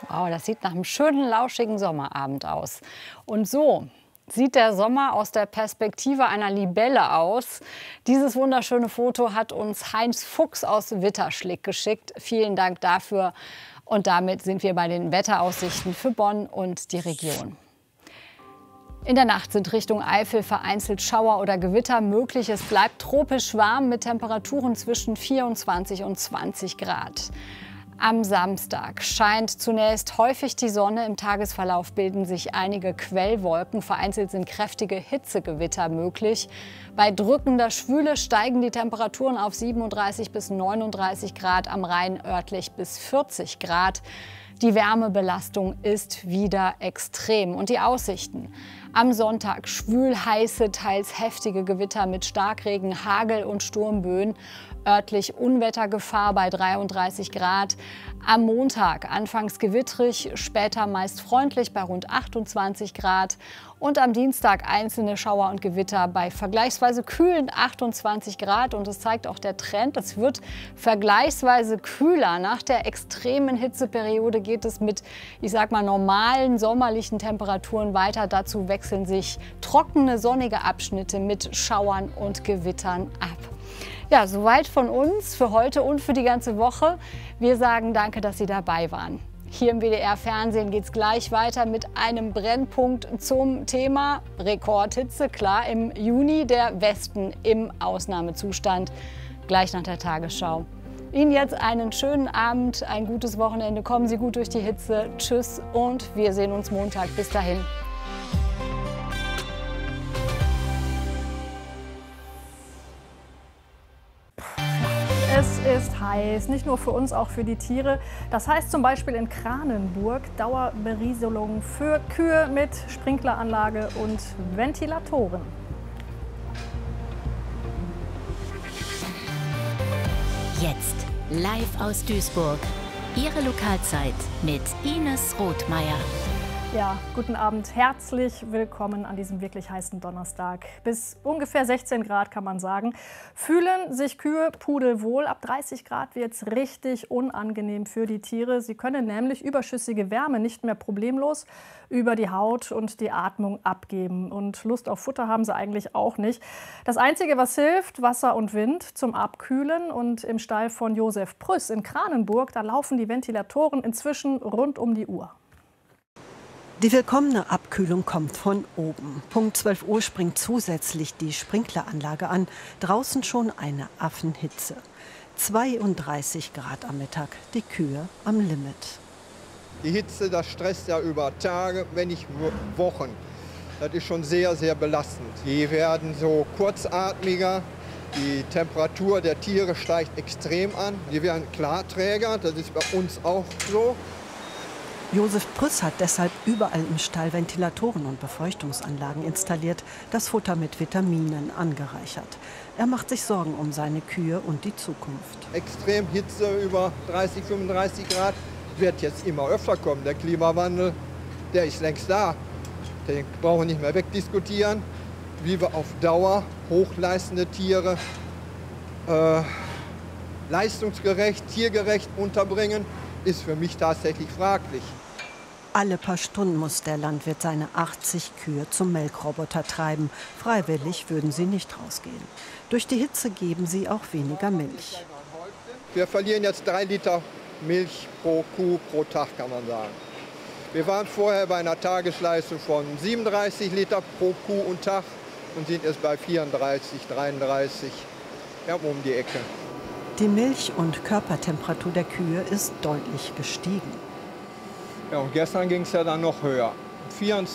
Wow, das sieht nach einem schönen, lauschigen Sommerabend aus. Und so sieht der Sommer aus der Perspektive einer Libelle aus. Dieses wunderschöne Foto hat uns Heinz Fuchs aus Witterschlick geschickt. Vielen Dank dafür. Und damit sind wir bei den Wetteraussichten für Bonn und die Region. In der Nacht sind Richtung Eifel vereinzelt Schauer oder Gewitter möglich. Es bleibt tropisch warm mit Temperaturen zwischen 24 und 20 Grad. Am Samstag scheint zunächst häufig die Sonne. Im Tagesverlauf bilden sich einige Quellwolken. Vereinzelt sind kräftige Hitzegewitter möglich. Bei drückender Schwüle steigen die Temperaturen auf 37 bis 39 Grad, am Rhein örtlich bis 40 Grad. Die Wärmebelastung ist wieder extrem. Und die Aussichten: Am Sonntag schwül heiße, teils heftige Gewitter mit Starkregen, Hagel und Sturmböen. Örtlich Unwettergefahr bei 33 Grad. Am Montag anfangs gewittrig, später meist freundlich bei rund 28 Grad. Und am Dienstag einzelne Schauer und Gewitter bei vergleichsweise kühlen 28 Grad. Und es zeigt auch der Trend, es wird vergleichsweise kühler. Nach der extremen Hitzeperiode geht es mit, ich sag mal, normalen sommerlichen Temperaturen weiter. Dazu wechseln sich trockene, sonnige Abschnitte mit Schauern und Gewittern ab. Ja, soweit von uns für heute und für die ganze Woche. Wir sagen danke, dass Sie dabei waren. Hier im WDR-Fernsehen geht es gleich weiter mit einem Brennpunkt zum Thema Rekordhitze. Klar, im Juni der Westen im Ausnahmezustand. Gleich nach der Tagesschau. Ihnen jetzt einen schönen Abend, ein gutes Wochenende. Kommen Sie gut durch die Hitze. Tschüss und wir sehen uns Montag. Bis dahin. Es ist heiß, nicht nur für uns, auch für die Tiere. Das heißt zum Beispiel in Kranenburg Dauerberieselung für Kühe mit Sprinkleranlage und Ventilatoren. Jetzt live aus Duisburg. Ihre Lokalzeit mit Ines Rothmeier. Ja, guten Abend, herzlich willkommen an diesem wirklich heißen Donnerstag. Bis ungefähr 16 Grad kann man sagen. Fühlen sich Kühe pudelwohl. Ab 30 Grad wird es richtig unangenehm für die Tiere. Sie können nämlich überschüssige Wärme nicht mehr problemlos über die Haut und die Atmung abgeben. Und Lust auf Futter haben sie eigentlich auch nicht. Das Einzige, was hilft, Wasser und Wind zum Abkühlen. Und im Stall von Josef Prüss in Kranenburg, da laufen die Ventilatoren inzwischen rund um die Uhr. Die willkommene Abkühlung kommt von oben. Punkt 12 Uhr springt zusätzlich die Sprinkleranlage an. Draußen schon eine Affenhitze. 32 Grad am Mittag, die Kühe am Limit. Die Hitze, das stresst ja über Tage, wenn nicht Wochen. Das ist schon sehr, sehr belastend. Die werden so kurzatmiger. Die Temperatur der Tiere steigt extrem an. Die werden Klarträger, das ist bei uns auch so. Josef Prüss hat deshalb überall im Stall Ventilatoren und Befeuchtungsanlagen installiert, das Futter mit Vitaminen angereichert. Er macht sich Sorgen um seine Kühe und die Zukunft. Extrem Hitze über 30, 35 Grad wird jetzt immer öfter kommen. Der Klimawandel, der ist längst da. Den brauchen wir nicht mehr wegdiskutieren. Wie wir auf Dauer hochleistende Tiere leistungsgerecht, tiergerecht unterbringen, ist für mich tatsächlich fraglich. Alle paar Stunden muss der Landwirt seine 80 Kühe zum Melkroboter treiben. Freiwillig würden sie nicht rausgehen. Durch die Hitze geben sie auch weniger Milch. Wir verlieren jetzt 3 Liter Milch pro Kuh pro Tag, kann man sagen. Wir waren vorher bei einer Tagesleistung von 37 Liter pro Kuh und Tag und sind jetzt bei 34, 33, ja, um die Ecke. Die Milch- und Körpertemperatur der Kühe ist deutlich gestiegen. Ja, und gestern ging es ja dann noch höher.